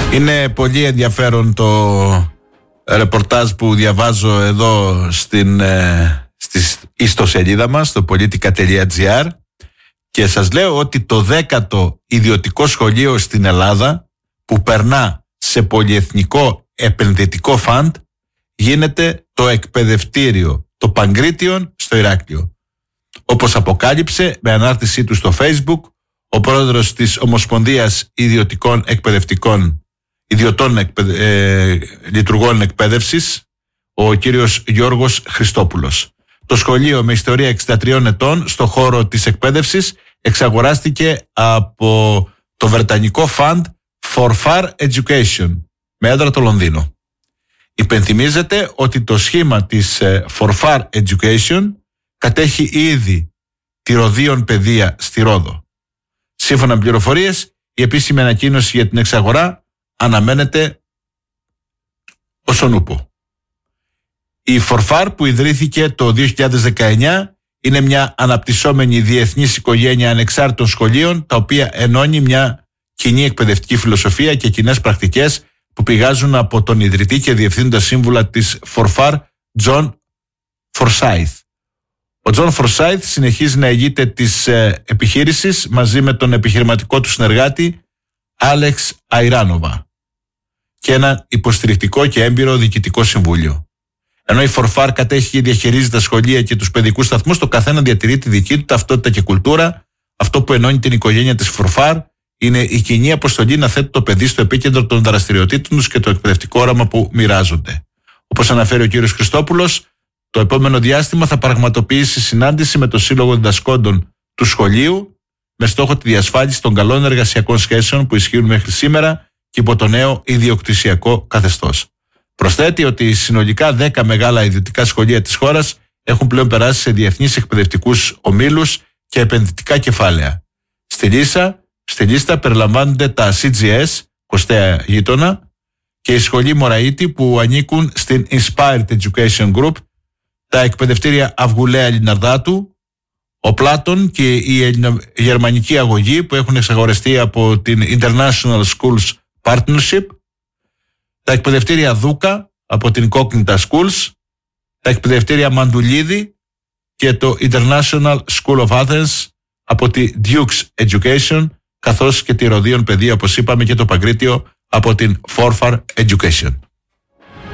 Είναι πολύ ενδιαφέρον το ρεπορτάζ που διαβάζω εδώ στη ιστοσελίδα μας, στο politica.gr, και σας λέω ότι το 10ο ιδιωτικό σχολείο στην Ελλάδα που περνά σε πολυεθνικό επενδυτικό φαντ γίνεται το εκπαιδευτήριο, το Παγκρίτιον στο Ηράκλειο. Όπως αποκάλυψε με ανάρτησή του στο Facebook ο πρόεδρος της Ομοσπονδίας Ιδιωτικών Λειτουργών Εκπαίδευσης, ο κύριος Γιώργος Χριστόπουλος. Το σχολείο με ιστορία 63 ετών στο χώρο της εκπαίδευσης εξαγοράστηκε από το βρετανικό Fund for Far Education με έδρα το Λονδίνο. Υπενθυμίζεται ότι το σχήμα της For Far Education κατέχει ήδη τη Ροδίων Παιδεία στη Ρόδο. Σύμφωνα με πληροφορίες, η επίσημη ανακοίνωση για την εξαγορά αναμένεται ως ονούπο. Η For Far, που ιδρύθηκε το 2019, είναι μια αναπτυσσόμενη διεθνής οικογένεια ανεξάρτητων σχολείων, τα οποία ενώνει μια κοινή εκπαιδευτική φιλοσοφία και κοινές πρακτικές που πηγάζουν από τον ιδρυτή και διευθύνοντα σύμβουλα της For Far, John Forsyth. Ο John Forsyth συνεχίζει να ηγείται της επιχείρησης μαζί με τον επιχειρηματικό του συνεργάτη Άλεξ Αϊράνοβα και ένα υποστηρικτικό και έμπειρο διοικητικό συμβούλιο. Ενώ η For Far κατέχει και διαχειρίζει τα σχολεία και τους παιδικούς σταθμούς, το καθένα διατηρεί τη δική του ταυτότητα και κουλτούρα. Αυτό που ενώνει την οικογένεια της For Far είναι η κοινή αποστολή να θέτει το παιδί στο επίκεντρο των δραστηριοτήτων τους και το εκπαιδευτικό όραμα που μοιράζονται. Όπως αναφέρει ο κύριος Χριστόπουλος, το επόμενο διάστημα θα πραγματοποιήσει συνάντηση με το Σύλλογο Διδασκόντων του σχολείου με στόχο τη διασφάλιση των καλών εργασιακών σχέσεων που ισχύουν μέχρι σήμερα και υπό το νέο ιδιοκτησιακό καθεστώς. Προσθέτει ότι συνολικά 10 μεγάλα ιδιωτικά σχολεία της χώρας έχουν πλέον περάσει σε διεθνείς εκπαιδευτικούς ομίλους και επενδυτικά κεφάλαια. Στη λίστα περιλαμβάνονται τα CGS, 20 γείτονα, και η σχολή Μωραΐτη που ανήκουν στην Inspired Education Group, τα εκπαιδευτήρια Αυγουλαία Λιναρδάτου, ο Πλάτων και η γερμανική αγωγή που έχουν εξαγορεστεί από την International Schools Partnership, τα εκπαιδευτήρια Δούκα από την Cognita Schools, τα εκπαιδευτήρια Μαντουλίδη και το International School of Athens από τη Duke's Education, καθώς και τη Ροδίων Παιδεία, όπως είπαμε, και το Παγκρίτιο από την For Far Education.